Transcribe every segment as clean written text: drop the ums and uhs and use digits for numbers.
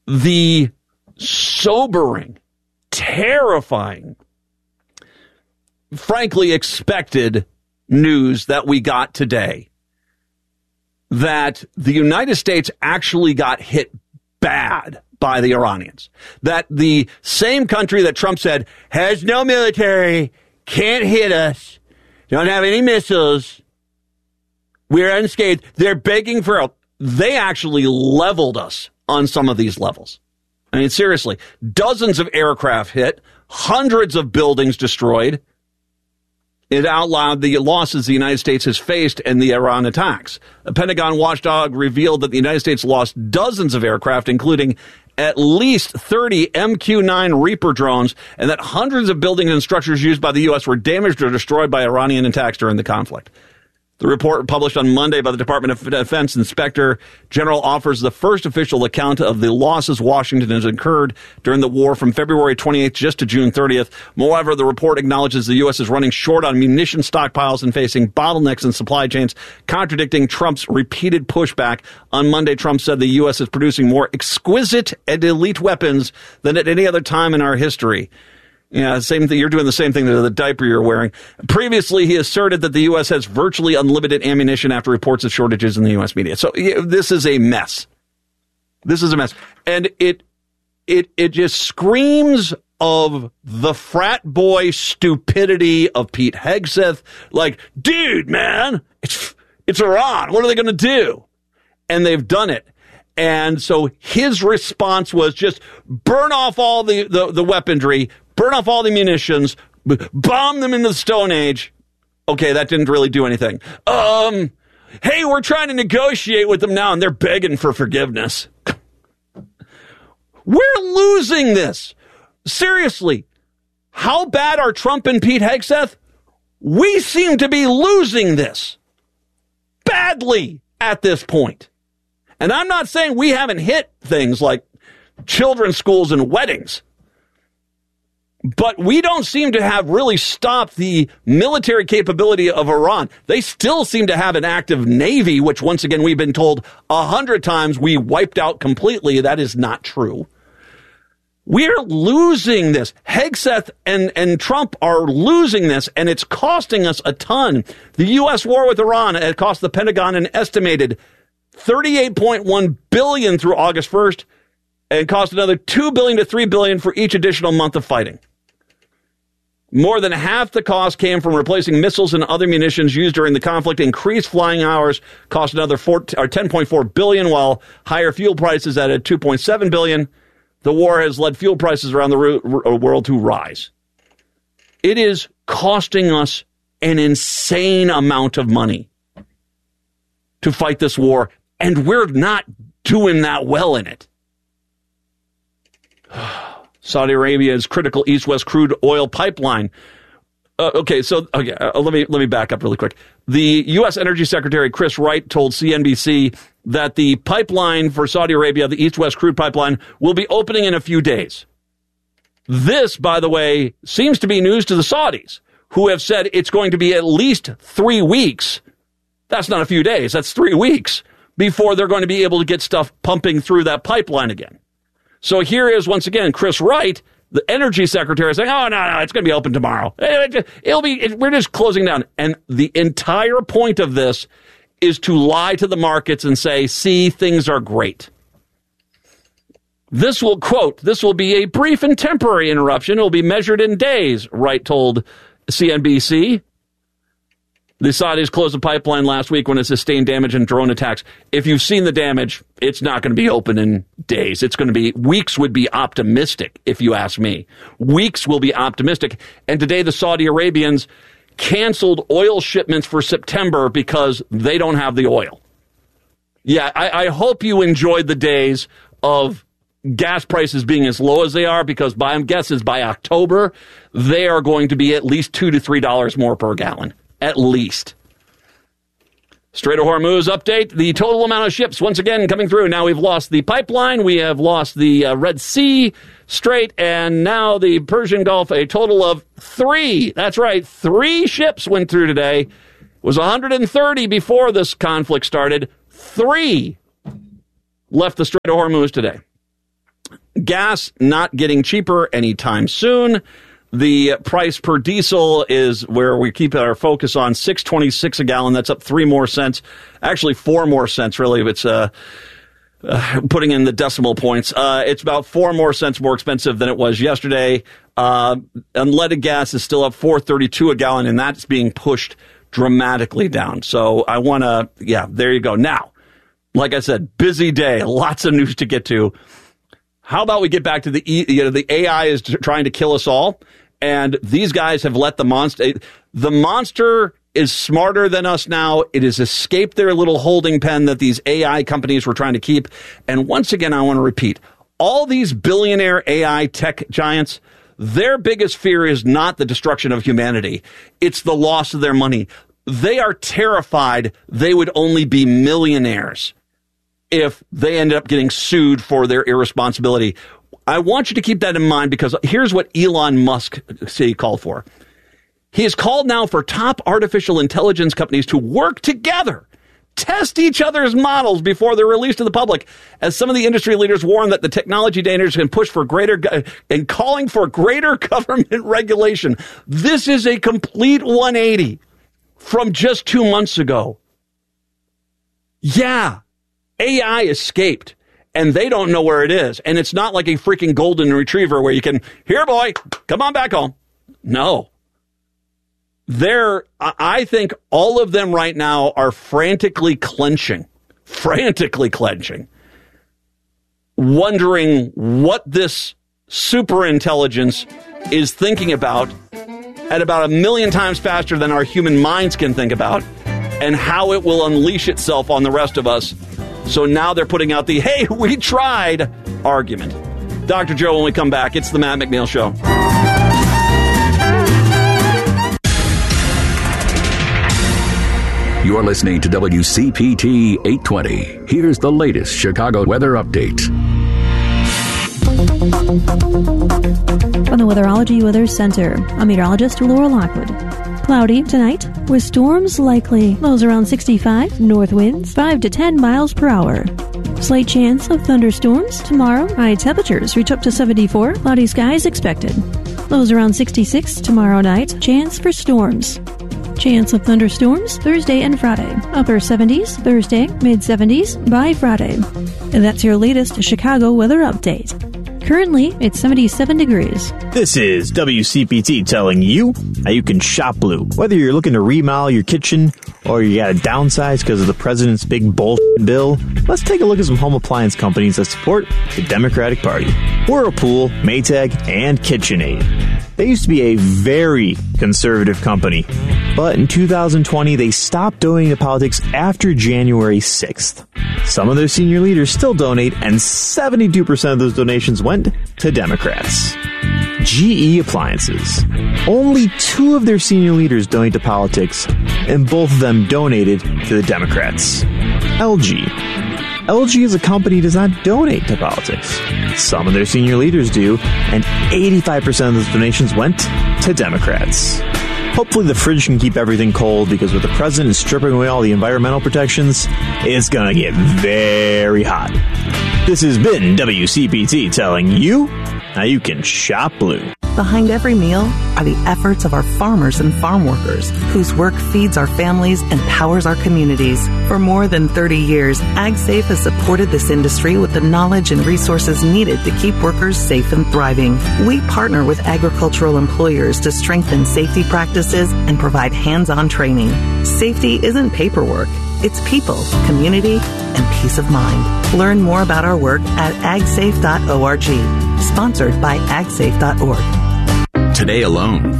the sobering, terrifying, frankly expected news that we got today that the United States actually got hit bad by the Iranians. That the same country that Trump said has no military, can't hit us, don't have any missiles, we're unscathed, they're begging for help. They actually leveled us on some of these levels. I mean, seriously, dozens of aircraft hit, hundreds of buildings destroyed. It outlined the losses the United States has faced in the Iran attacks. A Pentagon watchdog revealed that the United States lost dozens of aircraft, including at least 30 MQ-9 Reaper drones, and that hundreds of buildings and structures used by the U.S. were damaged or destroyed by Iranian attacks during the conflict. The report published on Monday by the Department of Defense Inspector General offers the first official account of the losses Washington has incurred during the war from February 28th just to June 30th. Moreover, the report acknowledges the U.S. is running short on munition stockpiles and facing bottlenecks in supply chains, contradicting Trump's repeated pushback. On Monday, Trump said the U.S. is producing more exquisite and elite weapons than at any other time in our history. Yeah, same thing. You're doing the same thing to the diaper you're wearing. Previously, he asserted that the U.S. has virtually unlimited ammunition after reports of shortages in the U.S. media. So this is a mess. This is a mess. And it just screams of the frat boy stupidity of Pete Hegseth. Like, dude, man, it's Iran. What are they going to do? And they've done it. And so his response was just burn off all the weaponry, burn off all the munitions, bomb them into the Stone Age. Okay, that didn't really do anything. Hey, we're trying to negotiate with them now, and they're begging for forgiveness. We're losing this. Seriously, how bad are Trump and Pete Hegseth? We seem to be losing this badly at this point. And I'm not saying we haven't hit things like children's schools and weddings, but we don't seem to have really stopped the military capability of Iran. They still seem to have an active navy, which once again, we've been told 100 times we wiped out completely. That is not true. We're losing this. Hegseth and Trump are losing this, and it's costing us a ton. The U.S. war with Iran, it cost the Pentagon an estimated $38.1 billion through August 1st, and cost another $2 billion to $3 billion for each additional month of fighting. More than half the cost came from replacing missiles and other munitions used during the conflict. Increased flying hours cost another $10.4 billion, while higher fuel prices added $2.7 billion. The war has led fuel prices around the world to rise. It is costing us an insane amount of money to fight this war, and we're not doing that well in it. Saudi Arabia's critical east-west crude oil pipeline. Let me back up really quick. The U.S. Energy Secretary Chris Wright told CNBC that the pipeline for Saudi Arabia, the east-west crude pipeline, will be opening in a few days. This, by the way, seems to be news to the Saudis, who have said it's going to be at least 3 weeks. That's not a few days. That's 3 weeks before they're going to be able to get stuff pumping through that pipeline again. So here is, once again, Chris Wright, the energy secretary, saying, oh, no, it's going to be open tomorrow. We're just closing down. And the entire point of this is to lie to the markets and say, see, things are great. This will be a brief and temporary interruption. It will be measured in days, Wright told CNBC. The Saudis closed the pipeline last week when it sustained damage and drone attacks. If you've seen the damage, it's not going to be open in days. It's going to be weeks. Would be optimistic, if you ask me. Weeks will be optimistic. And today the Saudi Arabians canceled oil shipments for September because they don't have the oil. Yeah, I hope you enjoyed the days of gas prices being as low as they are, because my guess is by October, they are going to be at least $2 to $3 more per gallon. At least. Strait of Hormuz update. The total amount of ships, once again, coming through. Now we've lost the pipeline. We have lost the Red Sea Strait, and now the Persian Gulf. A total of 3. That's right. 3 ships went through today. It was 130 before this conflict started. 3 left the Strait of Hormuz today. gas not getting cheaper anytime soon. The price per diesel is where we keep our focus on, $6.26 a gallon. That's up 3 more cents. Actually, 4 more cents, really, if it's putting in the decimal points. It's about 4 more cents more expensive than it was yesterday. Unleaded gas is still up $4.32 a gallon, and that's being pushed dramatically down. So I want to, there you go. Now, like I said, busy day, lots of news to get to. How about we get back to the AI is trying to kill us all, and these guys have let the monster is smarter than us now. It has escaped their little holding pen that these AI companies were trying to keep. And once again, I want to repeat, all these billionaire AI tech giants, their biggest fear is not the destruction of humanity. It's the loss of their money. They are terrified they would only be millionaires if they ended up getting sued for their irresponsibility. I want you to keep that in mind, because here's what Elon Musk called for. He has called now for top artificial intelligence companies to work together, test each other's models before they're released to the public, as some of the industry leaders warn that the technology dangers can push for greater and calling for greater government regulation. This is a complete 180 from just 2 months ago. Yeah, AI escaped, and they don't know where it is. And it's not like a freaking golden retriever where you can, here, boy, come on back home. No. I think all of them right now are frantically clenching, wondering what this super intelligence is thinking about at about 1 million times faster than our human minds can think about, and how it will unleash itself on the rest of us. So now they're putting out the, hey, we tried argument. Dr. Joe, when we come back, it's the Matt McNeil Show. You're listening to WCPT 820. Here's the latest Chicago weather update. From the Weatherology Weather Center, I'm meteorologist Laura Lockwood. Cloudy tonight, with storms likely. Lows around 65, north winds 5 to 10 miles per hour. Slight chance of thunderstorms tomorrow. High temperatures reach up to 74. Cloudy skies expected. Lows around 66 tomorrow night. Chance for storms. Chance of thunderstorms Thursday and Friday. Upper 70s Thursday, mid 70s by Friday. And that's your latest Chicago weather update. Currently, it's 77 degrees. This is WCPT telling you how you can shop blue. Whether you're looking to remodel your kitchen or you got to downsize because of the president's big bullshit bill, let's take a look at some home appliance companies that support the Democratic Party. Whirlpool, Maytag, and KitchenAid. They used to be a very conservative company, but in 2020, they stopped donating to politics after January 6th. Some of their senior leaders still donate, and 72% of those donations went to Democrats. GE Appliances. Only 2 of their senior leaders donate to politics, and both of them donated to the Democrats. LG. LG as a company does not donate to politics. Some of their senior leaders do, and 85% of those donations went to Democrats. Hopefully the fridge can keep everything cold, because with the president stripping away all the environmental protections, it's gonna get very hot. This has been WCPT telling you how you can shop blue. Behind every meal are the efforts of our farmers and farm workers, whose work feeds our families and powers our communities. For more than 30 years, AgSafe has supported this industry with the knowledge and resources needed to keep workers safe and thriving. We partner with agricultural employers to strengthen safety practices and provide hands-on training. Safety isn't paperwork. It's people, community, and peace of mind. Learn more about our work at agsafe.org. Sponsored by agsafe.org. Today alone,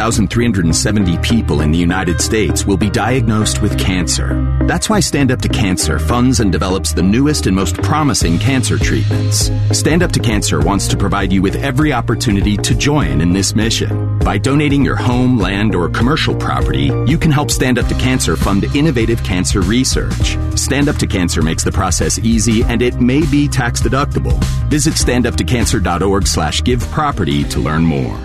5,370 people in the United States will be diagnosed with cancer. That's why Stand Up to Cancer funds and develops the newest and most promising cancer treatments. Stand Up to Cancer wants to provide you with every opportunity to join in this mission. By donating your home, land, or commercial property, you can help Stand Up to Cancer fund innovative cancer research. Stand Up to Cancer makes the process easy, and it may be tax deductible. Visit standuptocancer.org/giveproperty to learn more.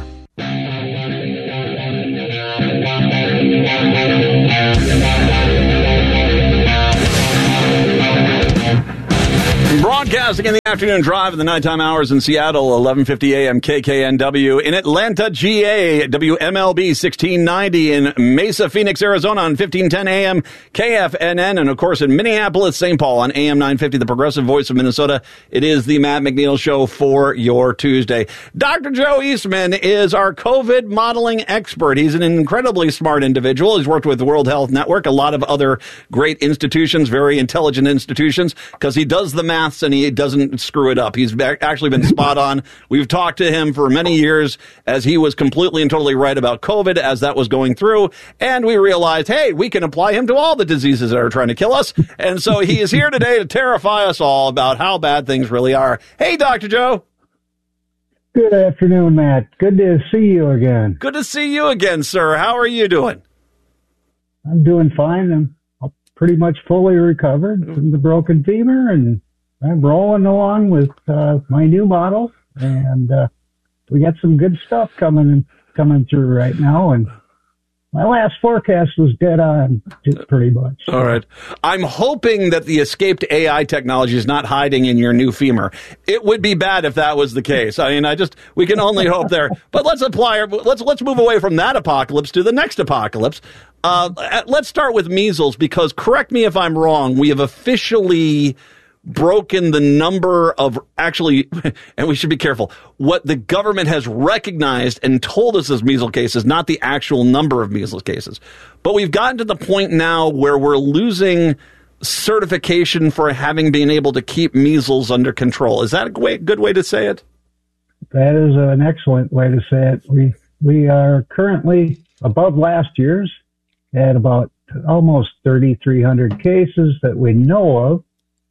Broadcasting in the afternoon drive in the nighttime hours in Seattle, 1150 AM KKNW. In Atlanta, GA, WMLB 1690. In Mesa, Phoenix, Arizona on 1510 AM KFNN. And, of course, in Minneapolis, St. Paul on AM 950, the progressive voice of Minnesota. It is the Matt McNeil Show for your Tuesday. Dr. Joe Eastman is our COVID modeling expert. He's an incredibly smart individual. He's worked with the World Health Network, a lot of other great institutions, very intelligent institutions, because he does the maths and he doesn't screw it up. He's actually been spot on. We've talked to him for many years as he was completely and totally right about COVID as that was going through. And we realized, hey, we can apply him to all the diseases that are trying to kill us. And so he is here today to terrify us all about how bad things really are. Hey, Dr. Joe. Good afternoon, Matt. Good to see you again. Good to see you again, sir. How are you doing? I'm doing fine. I'm pretty much fully recovered from the broken femur, and I'm rolling along with my new model, and we got some good stuff coming through right now. And my last forecast was dead on, pretty much. All right. I'm hoping that the escaped AI technology is not hiding in your new femur. It would be bad if that was the case. I mean, we can only hope there. But let's move away from that apocalypse to the next apocalypse. Let's start with measles, because correct me if I'm wrong, we have officially broken the number of actually, and we should be careful, what the government has recognized and told us as measles cases, not the actual number of measles cases. But we've gotten to the point now where we're losing certification for having been able to keep measles under control. Is that a good way to say it? That is an excellent way to say it. We are currently above last year's at about almost 3,300 cases that we know of.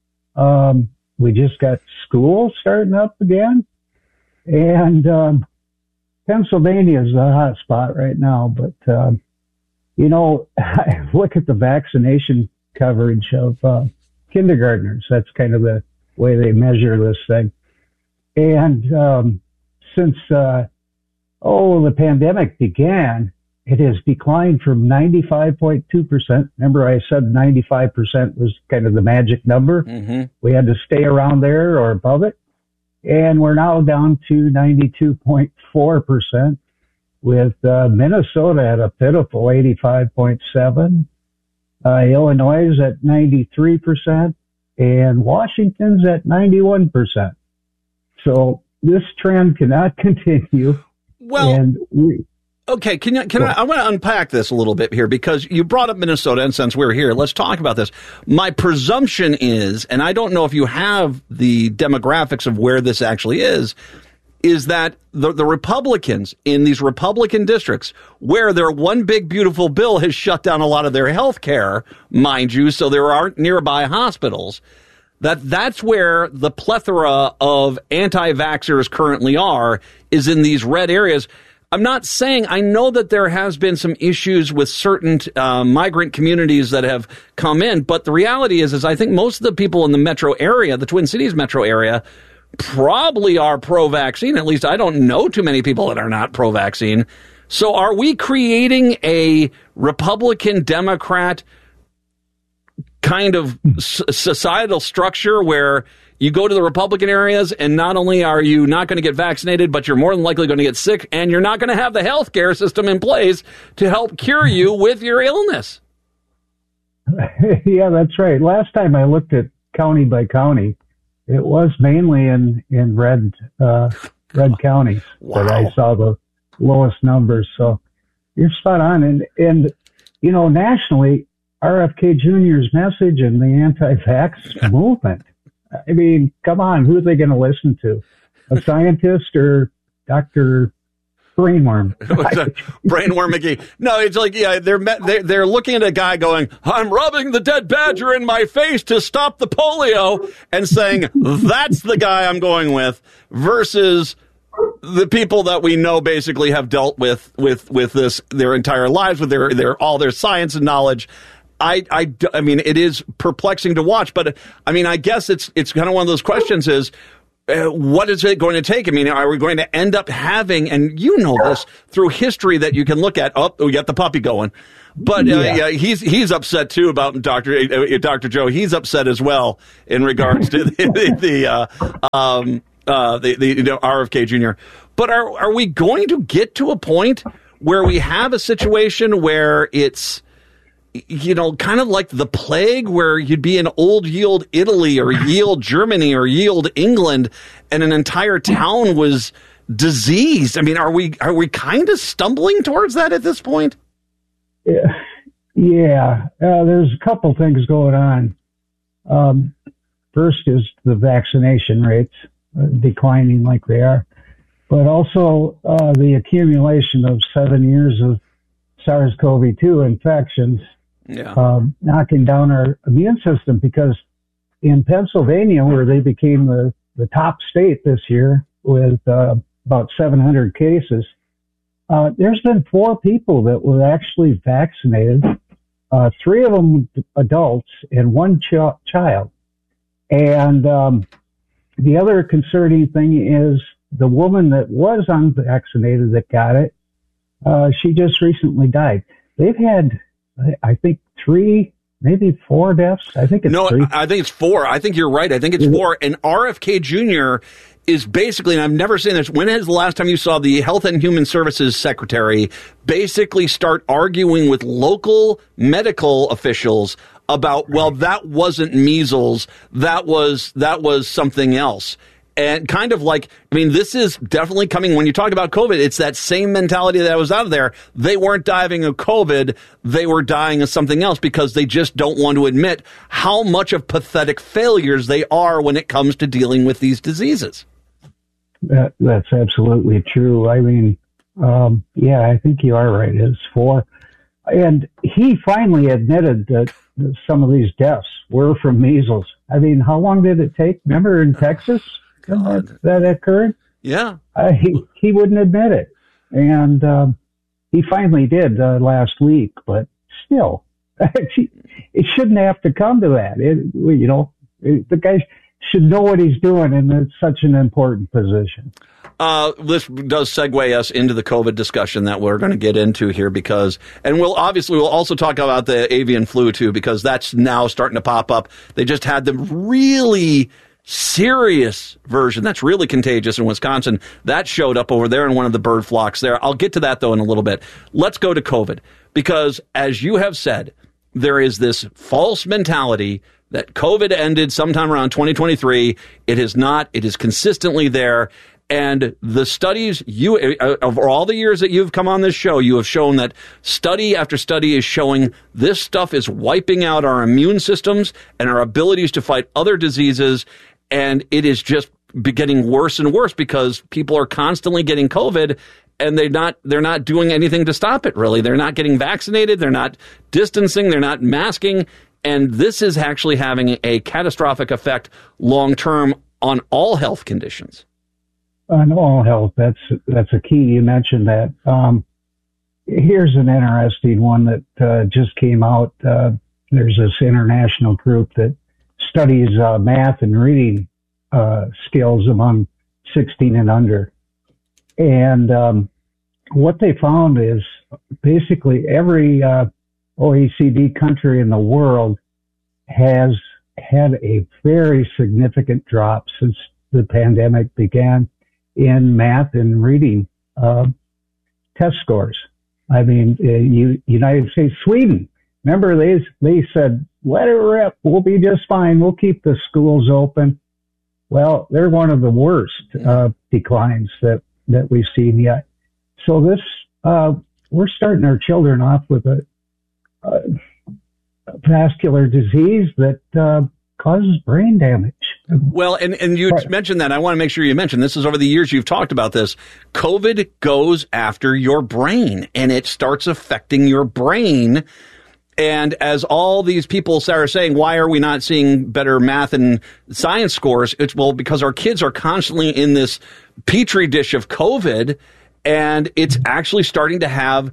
We just got school starting up again, and Pennsylvania is a hot spot right now. But I look at the vaccination coverage of kindergartners. That's kind of the way they measure this thing. And since the pandemic began, it has declined from 95.2%. Remember, I said 95% was kind of the magic number. Mm-hmm. We had to stay around there or above it. And we're now down to 92.4%, with Minnesota at a pitiful 85.7%. Illinois is at 93%, and Washington's at 91%. So this trend cannot continue. Well, okay, I want to unpack this a little bit here, because you brought up Minnesota, and since we're here, let's talk about this. My presumption is, and I don't know if you have the demographics of where this actually is that the Republicans in these Republican districts, where their one big beautiful bill has shut down a lot of their health care, mind you, so there aren't nearby hospitals, that's where the plethora of anti-vaxxers currently is in these red areas. I'm not saying, I know that there has been some issues with certain migrant communities that have come in, but the reality is I think most of the people in the metro area, the Twin Cities metro area, probably are pro-vaccine. At least I don't know too many people that are not pro-vaccine. So are we creating a Republican-Democrat kind of societal structure where you go to the Republican areas, and not only are you not going to get vaccinated, but you're more than likely going to get sick, and you're not going to have the health care system in place to help cure you with your illness? Yeah, that's right. Last time I looked at county by county, it was mainly in red counties that I saw the lowest numbers. So you're spot on. And nationally, RFK Jr.'s message and the anti-vax movement, I mean, come on, who are they going to listen to? A scientist or Dr. Brainworm? Brainworm McGee. No, it's like, yeah, they're looking at a guy going, I'm rubbing the dead badger in my face to stop the polio, and saying, that's the guy I'm going with, versus the people that we know basically have dealt with this their entire lives, with all their science and knowledge. I mean, it is perplexing to watch, but I mean, I guess it's kind of one of those questions is, what is it going to take? I mean, are we going to end up having, and you know this through history that you can look at, we got the puppy going. But he's upset too about Dr. Joe. He's upset as well in regards to the RFK Jr. But are we going to get to a point where we have a situation where it's, kind of like the plague, where you'd be in old yield Italy or yield Germany or yield England, and an entire town was diseased? I mean, are we kind of stumbling towards that at this point? Yeah. There's a couple things going on. First is the vaccination rates declining like they are, but also the accumulation of 7 years of SARS-CoV-2 infections, knocking down our immune system. Because in Pennsylvania, where they became the top state this year with about 700 cases, there's been 4 people that were actually vaccinated, 3 of them adults and 1 child. And the other concerning thing is the woman that was unvaccinated that got it, she just recently died. They've had, I think, 3, maybe 4 deaths. I think it's 3. I think it's 4. I think you're right. I think it's 4. And RFK Jr. is basically, and I've never seen this, when is the last time you saw the Health and Human Services Secretary basically start arguing with local medical officials about, well, that wasn't measles, that was something else? And kind of like, I mean, this is definitely coming, when you talk about COVID, it's that same mentality that was out there. They weren't dying of COVID, they were dying of something else, because they just don't want to admit how much of pathetic failures they are when it comes to dealing with these diseases. That's absolutely true. I mean, I think you are right. It's 4. And he finally admitted that some of these deaths were from measles. I mean, how long did it take? Remember in Texas that occurred? Yeah. He wouldn't admit it. And he finally did last week, but still, it shouldn't have to come to that. The guy should know what he's doing, and it's such an important position. This does segue us into the COVID discussion that we're going to get into here, and we'll also talk about the avian flu too, because that's now starting to pop up. They just had the really serious version that's really contagious in Wisconsin. That showed up over there in one of the bird flocks there. I'll get to that though in a little bit. Let's go to COVID, because as you have said, there is this false mentality that COVID ended sometime around 2023. It is not. It is consistently there. And the studies, of all the years that you've come on this show, you have shown that study after study is showing this stuff is wiping out our immune systems and our abilities to fight other diseases. And it is just getting worse and worse, because people are constantly getting COVID, and they're not doing anything to stop it, really. They're not getting vaccinated. They're not distancing. They're not masking. And this is actually having a catastrophic effect long term on all health conditions. On all health, that's a key. You mentioned that. Here's an interesting one that just came out. There's this international group that studies math and reading skills among 16 and under. And what they found is basically every OECD country in the world has had a very significant drop since the pandemic began in math and reading test scores. I mean, United States, Sweden, remember they said, let it rip, we'll be just fine, we'll keep the schools open. Well, they're one of the worst declines that we've seen yet. So this, we're starting our children off with a vascular disease that causes brain damage. Well, and you mentioned that. I want to make sure you mention this is over the years you've talked about this. COVID goes after your brain, and it starts affecting your brain. And as all these people are saying, why are we not seeing better math and science scores? It's, well, because our kids are constantly in this petri dish of COVID, and it's actually starting to have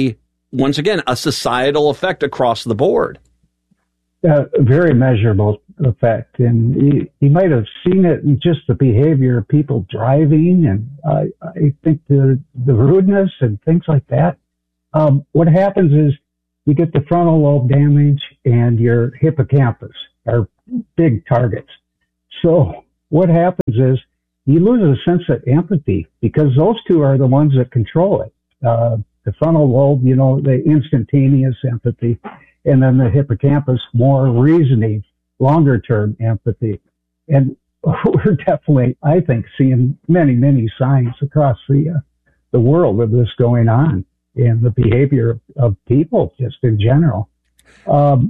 once again, a societal effect across the board. Very measurable. effect, and you might have seen it in just the behavior of people driving, and I think the rudeness and things like that. What happens is you get the frontal lobe damage and your hippocampus are big targets. So what happens is you lose a sense of empathy because those two are the ones that control it. The frontal lobe, the instantaneous empathy, and then the hippocampus, more reasoning, longer term empathy. And we're definitely, I think, seeing many, many signs across the world of this going on and the behavior of people just in general. Go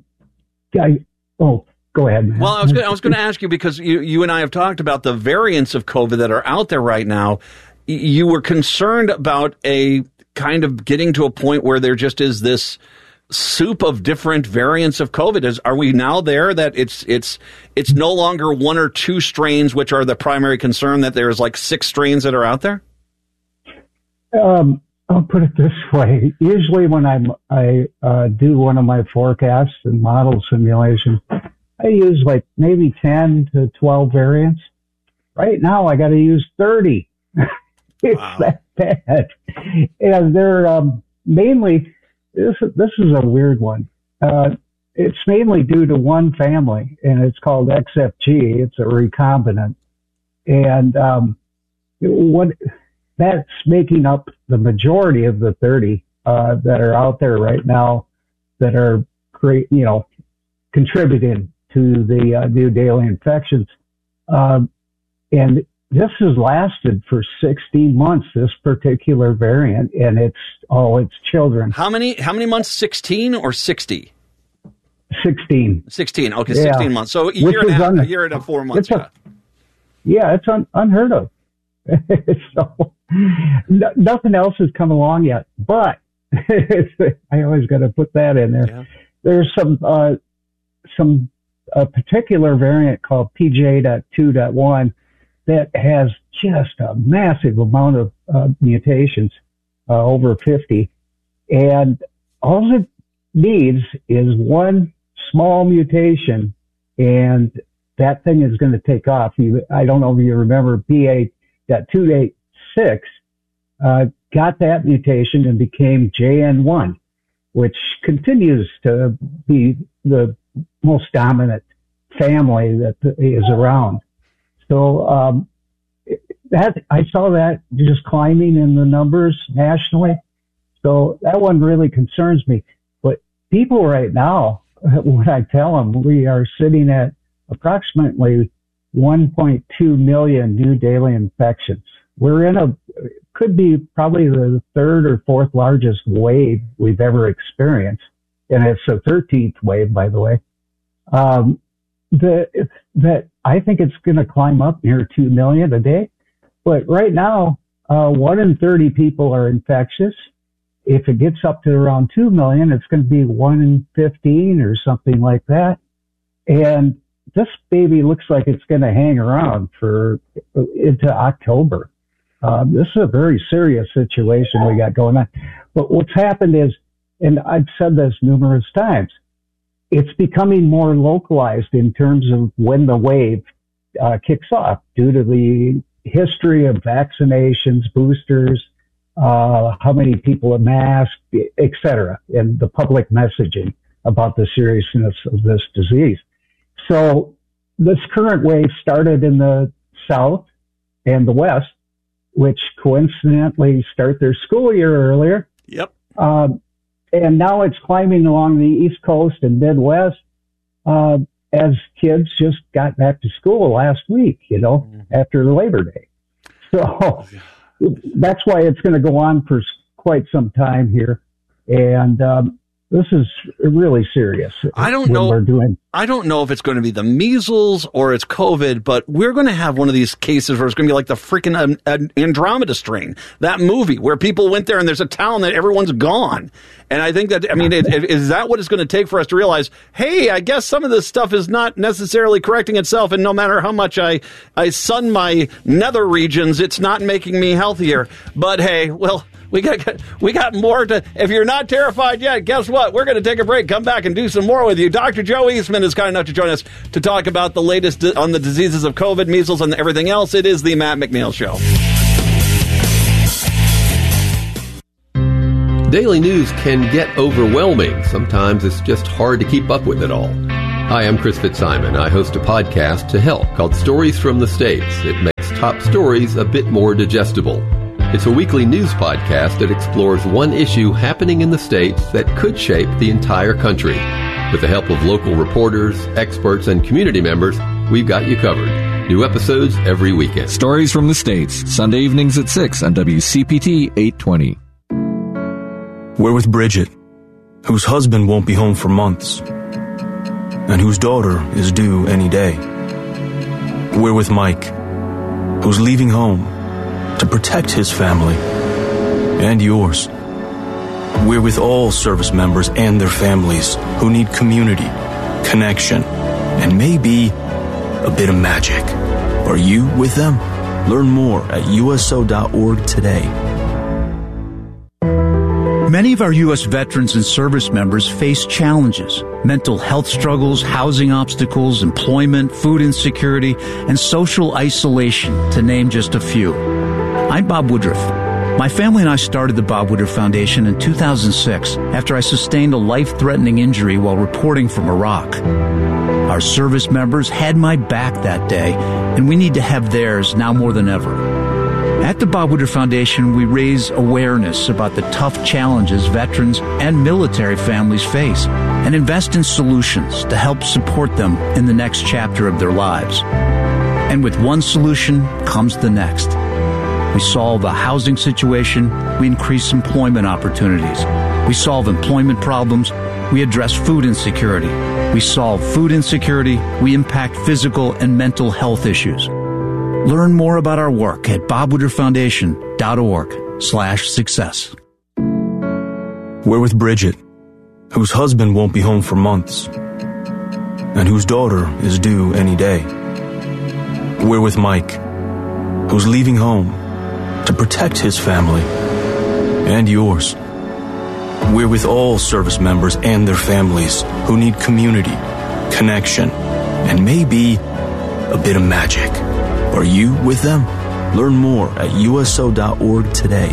ahead, man. Well, I was going to ask you, because you and I have talked about the variants of COVID that are out there right now. You were concerned about a kind of getting to a point where there just is this soup of different variants of COVID. Are we now there that it's no longer one or two strains which are the primary concern, that there's like 6 strains that are out there? I'll put it this way. Usually when I do one of my forecasts and model simulations, I use like maybe 10 to 12 variants. Right now I got to use 30. It's wow. That bad. And they're mainly, this is a weird one. It's mainly due to one family, and it's called XFG. It's a recombinant. And that's making up the majority of the 30 that are out there right now that are contributing to the new daily infections. And this has lasted for 16 months, this particular variant, and it's children. How many months? 16 or 60? 16. 16. Okay, 16 months. So a year and a 4 months. It's unheard of. So nothing else has come along yet, but I always got to put that in there. Yeah. There's a particular variant called PJ.2.1 that has just a massive amount of mutations, over 50, and all it needs is one small mutation, and that thing is going to take off. I don't know if you remember BA.286 got that mutation and became JN1, which continues to be the most dominant family that is around. So I saw that just climbing in the numbers nationally. So that one really concerns me. But people right now, when I tell them we are sitting at approximately 1.2 million new daily infections, we're could be probably the 3rd or 4th largest wave we've ever experienced. And it's the 13th wave, by the way. That I think it's going to climb up near 2 million a day. But right now, 1 in 30 people are infectious. If it gets up to around 2 million, it's going to be 1 in 15 or something like that. And this baby looks like it's going to hang around into October. This is a very serious situation we got going on. But what's happened is, and I've said this numerous times, it's becoming more localized in terms of when the wave kicks off due to the history of vaccinations, boosters, how many people are masked, et cetera, and the public messaging about the seriousness of this disease. So this current wave started in the South and the West, which coincidentally start their school year earlier. Yep. And now it's climbing along the East Coast and Midwest as kids just got back to school last week, after Labor Day. So that's why it's going to go on for quite some time here. And this is really serious. I don't know if it's going to be the measles or it's COVID, but we're going to have one of these cases where it's going to be like the freaking Andromeda strain, that movie where people went there and there's a town that everyone's gone. And I think that, is that what it's going to take for us to realize, hey, I guess some of this stuff is not necessarily correcting itself, and no matter how much I sun my nether regions, it's not making me healthier. But hey, we'll We got more to. If you're not terrified yet, guess what? We're going to take a break. Come back and do some more with you. Dr. Joe Eastman is kind enough to join us to talk about the latest on the diseases of COVID, measles, and everything else. It is the Matt McNeil Show. Daily news can get overwhelming. Sometimes it's just hard to keep up with it all. Hi, I'm Chris Fitzsimon. I host a podcast to help called Stories from the States. It makes top stories a bit more digestible. It's a weekly news podcast that explores one issue happening in the States that could shape the entire country. With the help of local reporters, experts, and community members, we've got you covered. New episodes every weekend. Stories from the States, Sunday evenings at 6 on WCPT 820. We're with Bridget, whose husband won't be home for months, and whose daughter is due any day. We're with Mike, who's leaving home to protect his family and yours. We're with all service members and their families who need community, connection, and maybe a bit of magic. Are you with them? Learn more at USO.org today. Many of our U.S. veterans and service members face challenges: mental health struggles, housing obstacles, employment, food insecurity, and social isolation, to name just a few. I'm Bob Woodruff. My family and I started the Bob Woodruff Foundation in 2006 after I sustained a life-threatening injury while reporting from Iraq. Our service members had my back that day, and we need to have theirs now more than ever. At the Bob Woodruff Foundation, we raise awareness about the tough challenges veterans and military families face and invest in solutions to help support them in the next chapter of their lives. And with one solution comes the next. We solve a housing situation, we increase employment opportunities. We solve employment problems, we address food insecurity. We solve food insecurity, we impact physical and mental health issues. Learn more about our work at bobwoodrufffoundation.org/success. We're with Bridget, whose husband won't be home for months, and whose daughter is due any day. We're with Mike, who's leaving home to protect his family and yours. We're with all service members and their families who need community, connection, and maybe a bit of magic. Are you with them? Learn more at USO.org today.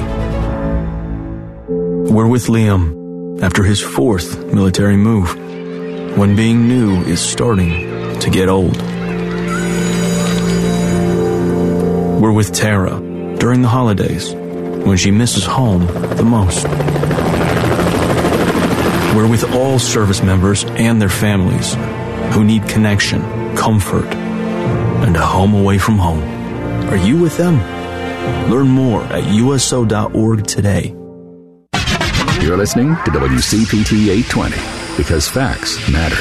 We're with Liam after his 4th military move, when being new is starting to get old. We're with Tara during the holidays, when she misses home the most. We're with all service members and their families who need connection, comfort, and a home away from home. Are you with them? Learn more at USO.org today. You're listening to WCPT 820, because facts matter.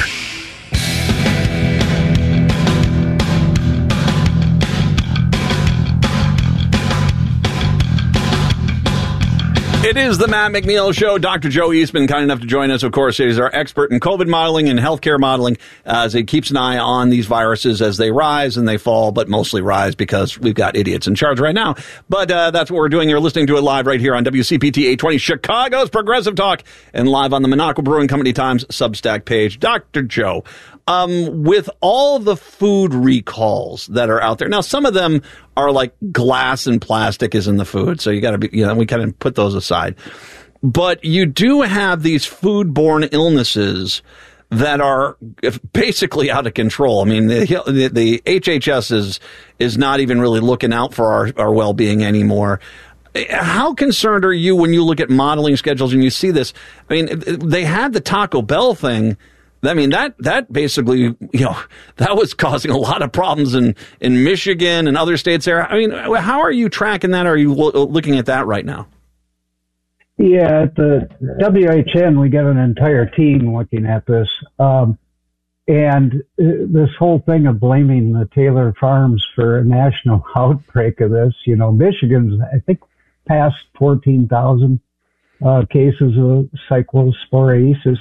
It is the Matt McNeil Show. Dr. Joe Eastman, kind enough to join us. Of course, he's our expert in COVID modeling and healthcare modeling, as he keeps an eye on these viruses as they rise and they fall, but mostly rise because we've got idiots in charge right now. But that's what we're doing. You're listening to it live right here on WCPT 820, Chicago's Progressive Talk, and live on the Monaco Brewing Company Times Substack page. Dr. Joe, with all the food recalls that are out there, now some of them are like glass and plastic is in the food, so you got to be, we kind of put those aside. But you do have these foodborne illnesses that are basically out of control. I mean, the HHS is not even really looking out for our well-being anymore. How concerned are you when you look at modeling schedules and you see this? I mean, they had the Taco Bell thing. I mean, that basically, that was causing a lot of problems in Michigan and other states there. I mean, how are you tracking that? Are you looking at that right now? Yeah, at the WHN, we got an entire team looking at this. And this whole thing of blaming the Taylor Farms for a national outbreak of this, Michigan's, I think, past 14,000 cases of cyclosporiosis.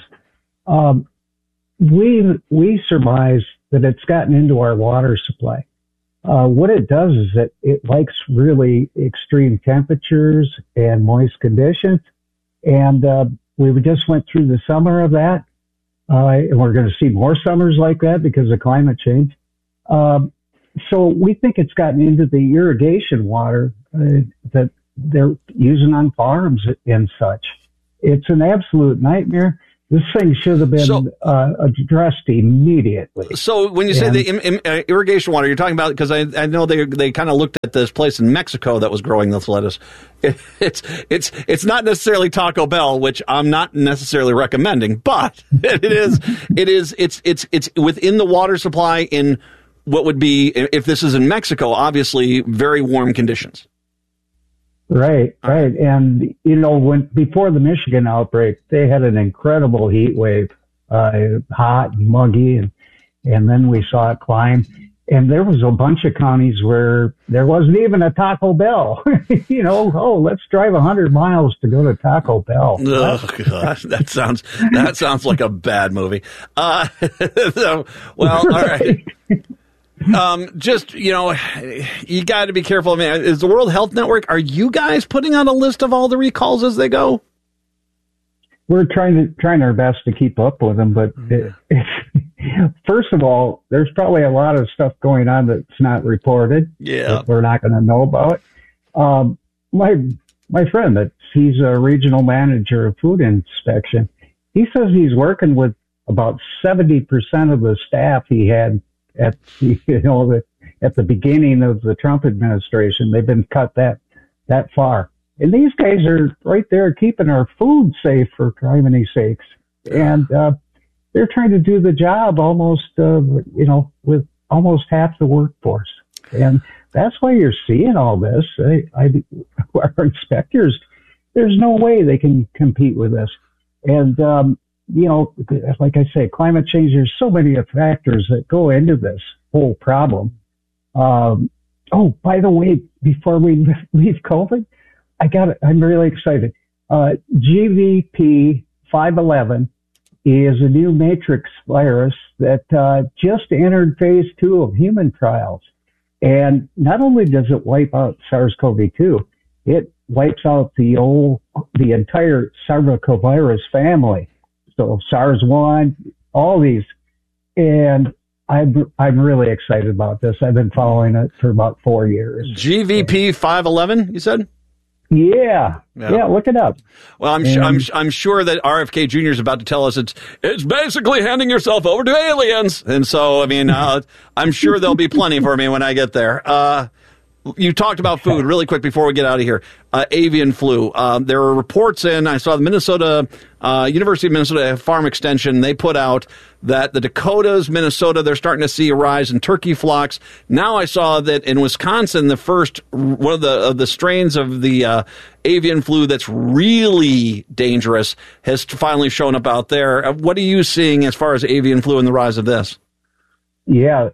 We surmise that it's gotten into our water supply. What it does is that it likes really extreme temperatures and moist conditions. And we just went through the summer of that. And we're going to see more summers like that because of climate change. So we think it's gotten into the irrigation water that they're using on farms and such. It's an absolute nightmare. This thing should have been addressed immediately. So when you say the irrigation water, you're talking about, because I know they kind of looked at this place in Mexico that was growing this lettuce. It's not necessarily Taco Bell, which I'm not necessarily recommending, but it's within the water supply in what would be, if this is in Mexico, obviously very warm conditions. Right. And, before the Michigan outbreak, they had an incredible heat wave, hot and muggy, and then we saw it climb. And there was a bunch of counties where there wasn't even a Taco Bell. Let's drive 100 miles to go to Taco Bell. Oh, gosh, that sounds like a bad movie. All right. You got to be careful. I mean, is the World Health Network, are you guys putting out a list of all the recalls as they go? We're trying our best to keep up with them, but first of all, there's probably a lot of stuff going on that's not reported. Yeah, that we're not going to know about. My friend, he's a regional manager of food inspection. He says he's working with about 70% of the staff he had at the beginning of the Trump administration. They've been cut that far. And these guys are right there keeping our food safe, for criminy sakes. And they're trying to do the job almost, with almost half the workforce. And that's why you're seeing all this. Our inspectors, there's no way they can compete with this. And, like I say, climate change, there's so many factors that go into this whole problem. By the way, before we leave COVID, I'm really excited. GVP 511 is a new matrix virus that just entered phase 2 of human trials. And not only does it wipe out SARS-CoV-2, it wipes out the entire sarcovirus family. So SARS-1, all these. And I'm really excited about this. I've been following it for about 4 years. GVP 511, you said? Yeah, look it up. Well, I'm sure that RFK Jr. is about to tell us it's basically handing yourself over to aliens. And so, I mean, I'm sure there'll be plenty for me when I get there. You talked about food really quick before we get out of here. Avian flu. There are reports I saw the University of Minnesota Farm Extension. They put out that the Dakotas, Minnesota, they're starting to see a rise in turkey flocks. Now I saw that in Wisconsin, the first one of the strains of the avian flu that's really dangerous has finally shown up out there. What are you seeing as far as avian flu and the rise of this? Yeah,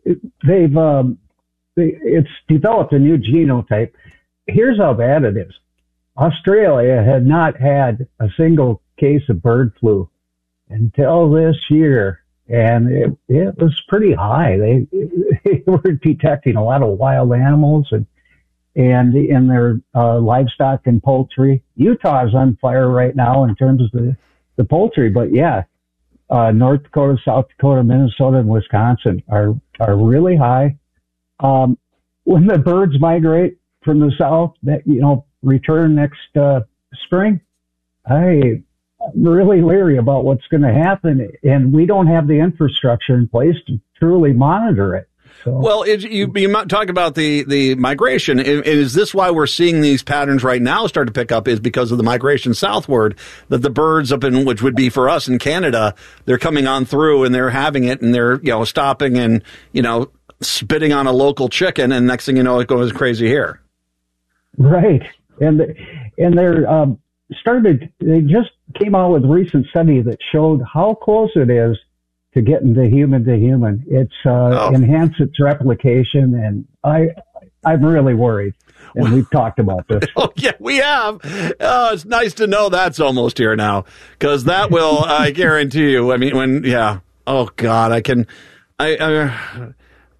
it's developed a new genotype. Here's how bad it is. Australia had not had a single case of bird flu until this year, and it was pretty high. They were detecting a lot of wild animals and in their livestock and poultry. Utah's on fire right now in terms of the poultry, but North Dakota, South Dakota, Minnesota, and Wisconsin are really high. When the birds migrate from the south, return next spring, I'm really leery about what's going to happen, and we don't have the infrastructure in place to truly monitor it. So. Well, you talk about the migration. Is this why we're seeing these patterns right now start to pick up? Is because of the migration southward, that the birds up in, which would be for us in Canada, they're coming on through and they're having it and they're stopping and spitting on a local chicken, and next thing you know, it goes crazy here. Right, and they're they just came out with a recent study that showed how close it is to getting to human. It's enhanced its replication, and I'm really worried. And we've talked about this. Oh, yeah, we have. Oh, it's nice to know that's almost here now, because that will, I guarantee you. I mean, oh God,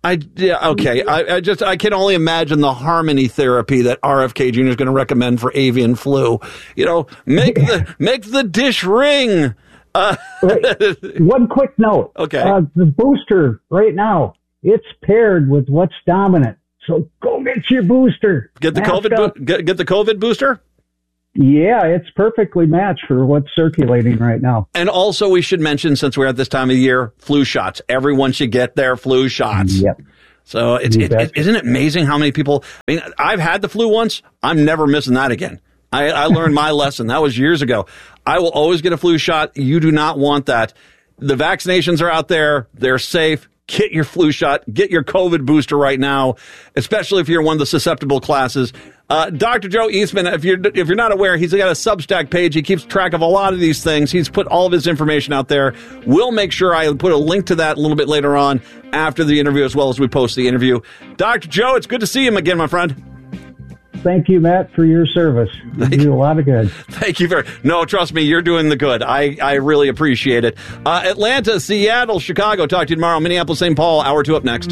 I can only imagine the harmony therapy that RFK Jr. is going to recommend for avian flu. Make the dish ring. One quick note. Okay. The booster right now, it's paired with what's dominant. So go get your booster. Get the COVID booster? Yeah, it's perfectly matched for what's circulating right now. And also we should mention, since we're at this time of year, flu shots. Everyone should get their flu shots. Yep. So isn't it amazing how many people, I've had the flu once. I'm never missing that again. I learned my lesson. That was years ago. I will always get a flu shot. You do not want that. The vaccinations are out there. They're safe. Get your flu shot. Get your COVID booster right now, especially if you're one of the susceptible classes. Dr. Joe Eastman, if you're not aware, he's got a Substack page. He keeps track of a lot of these things. He's put all of his information out there. We'll make sure I put a link to that a little bit later on after the interview, as well as we post the interview. Dr. Joe, it's good to see you again, my friend. Thank you, Matt, for your service. You do a lot of good. Thank you No, trust me, you're doing the good. I really appreciate it. Atlanta, Seattle, Chicago. Talk to you tomorrow. Minneapolis, St. Paul. Hour 2 up next.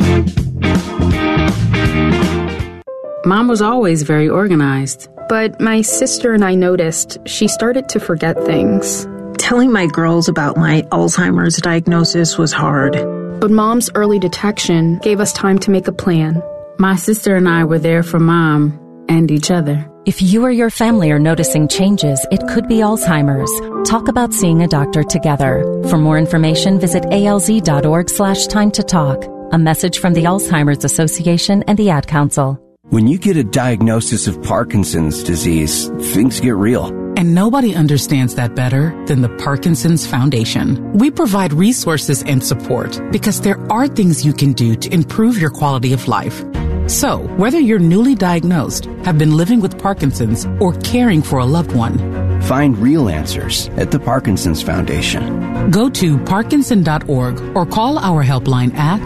Mom was always very organized. But my sister and I noticed she started to forget things. Telling my girls about my Alzheimer's diagnosis was hard. But Mom's early detection gave us time to make a plan. My sister and I were there for Mom and each other. If you or your family are noticing changes, it could be Alzheimer's. Talk about seeing a doctor together. For more information, visit alz.org/time to talk. A message from the Alzheimer's Association and the Ad Council. When you get a diagnosis of Parkinson's disease, things get real. And nobody understands that better than the Parkinson's Foundation. We provide resources and support because there are things you can do to improve your quality of life. So, whether you're newly diagnosed, have been living with Parkinson's, or caring for a loved one, find real answers at the Parkinson's Foundation. Go to parkinson.org or call our helpline at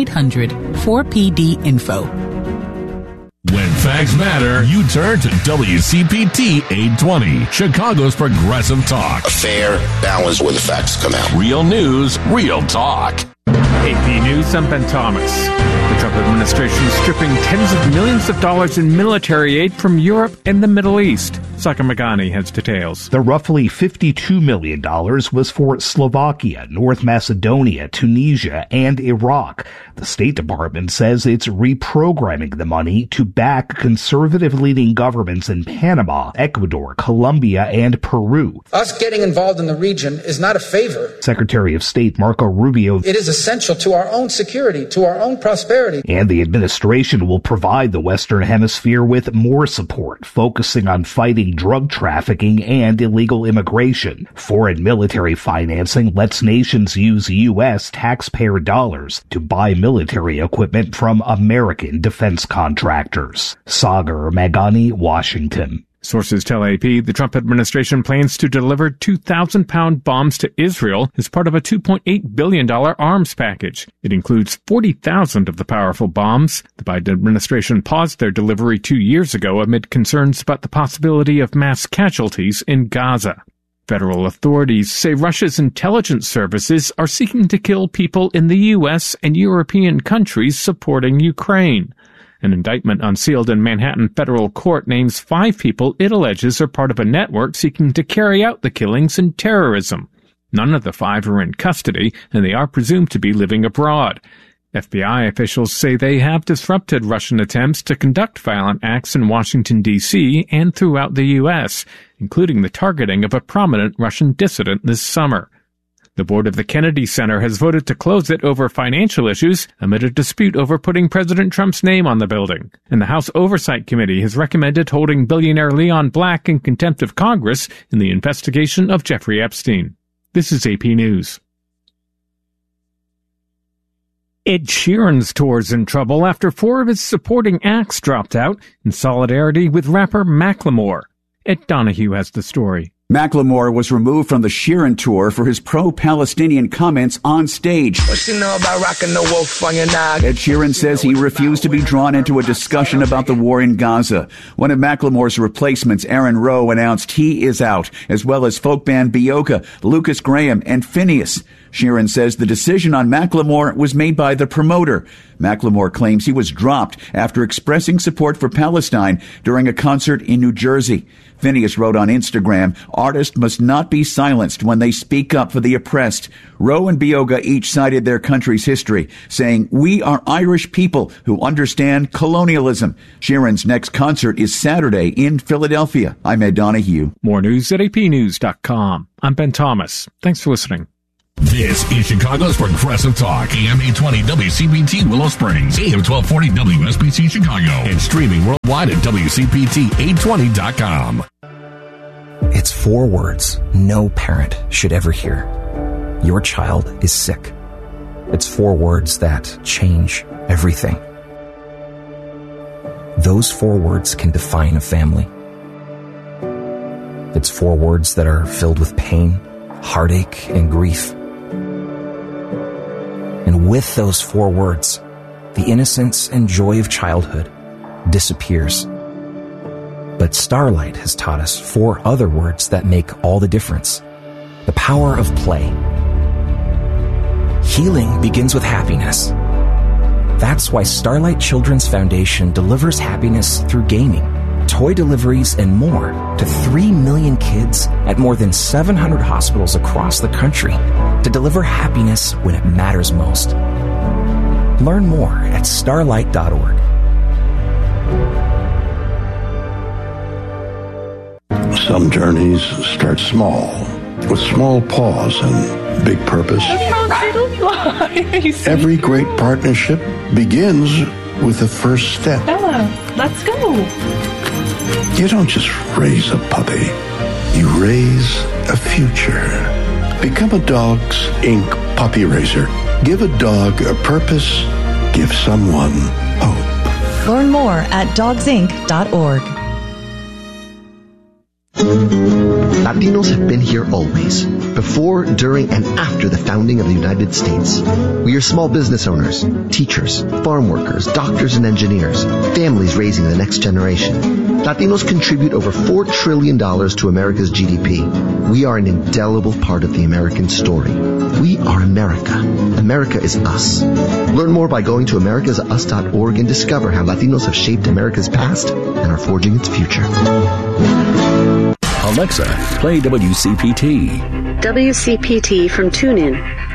1-800-4PD-INFO. When facts matter, you turn to WCPT 820, Chicago's Progressive Talk. A fair balance where the facts come out. Real news, real talk. AP News, I'm Ben Thomas. The Trump administration is stripping tens of millions of dollars in military aid from Europe and the Middle East. Saka Magani has details. The roughly $52 million was for Slovakia, North Macedonia, Tunisia, and Iraq. The State Department says it's reprogramming the money to back conservative-leaning governments in Panama, Ecuador, Colombia, and Peru. Us getting involved in the region is not a favor. Secretary of State Marco Rubio. It is essential to our own security, to our own prosperity. And the administration will provide the Western Hemisphere with more support, focusing on fighting drug trafficking and illegal immigration. Foreign military financing lets nations use U.S. taxpayer dollars to buy military equipment from American defense contractors. Sagar Magani, Washington. Sources tell AP the Trump administration plans to deliver 2,000-pound bombs to Israel as part of a $2.8 billion arms package. It includes 40,000 of the powerful bombs. The Biden administration paused their delivery 2 years ago amid concerns about the possibility of mass casualties in Gaza. Federal authorities say Russia's intelligence services are seeking to kill people in the U.S. and European countries supporting Ukraine. An indictment unsealed in Manhattan federal court names 5 people it alleges are part of a network seeking to carry out the killings and terrorism. None of the 5 are in custody, and they are presumed to be living abroad. FBI officials say they have disrupted Russian attempts to conduct violent acts in Washington, D.C. and throughout the U.S., including the targeting of a prominent Russian dissident this summer. The board of the Kennedy Center has voted to close it over financial issues amid a dispute over putting President Trump's name on the building. And the House Oversight Committee has recommended holding billionaire Leon Black in contempt of Congress in the investigation of Jeffrey Epstein. This is AP News. Ed Sheeran's tour's in trouble after 4 of his supporting acts dropped out in solidarity with rapper Macklemore. Ed Donahue has the story. Macklemore was removed from the Sheeran tour for his pro-Palestinian comments on stage. What you know about rocking the wolf on your nog? Ed Sheeran says he refused to be drawn into a discussion about the war in Gaza. One of Macklemore's replacements, Aaron Rowe, announced he is out, as well as folk band Bioka, Lucas Graham, and Phineas. Sheeran says the decision on Macklemore was made by the promoter. Macklemore claims he was dropped after expressing support for Palestine during a concert in New Jersey. Phineas wrote on Instagram, artists must not be silenced when they speak up for the oppressed. Rowe and Bioga each cited their country's history, saying, we are Irish people who understand colonialism. Sheeran's next concert is Saturday in Philadelphia. I'm Ed Donahue. More news at apnews.com. I'm Ben Thomas. Thanks for listening. This is Chicago's Progressive Talk, AM 820 WCPT Willow Springs, AM 1240 WSBC Chicago, and streaming worldwide at WCPT820.com. It's 4 words no parent should ever hear. Your child is sick. It's 4 words that change everything. Those 4 words can define a family. It's 4 words that are filled with pain, heartache, and grief. And with those 4 words, the innocence and joy of childhood disappears. But Starlight has taught us 4 other words that make all the difference. The power of play. Healing begins with happiness. That's why Starlight Children's Foundation delivers happiness through gaming, toy deliveries, and more to 3 million kids at more than 700 hospitals across the country to deliver happiness when it matters most. Learn more at starlight.org. Some journeys start small, with small pause and big purpose. Every great partnership begins with the first step. Bella, let's go. You don't just raise a puppy, you raise a future. Become a Dogs Inc. puppy raiser. Give a dog a purpose. Give someone hope. Learn more at dogsinc.org. Latinos have been here always, before, during, and after the founding of the United States. We are small business owners, teachers, farm workers, doctors and engineers, families raising the next generation. Latinos contribute over $4 trillion to America's GDP. We are an indelible part of the American story. We are America. America is us. Learn more by going to americasus.org and discover how Latinos have shaped America's past and are forging its future. Alexa, play WCPT. WCPT from TuneIn.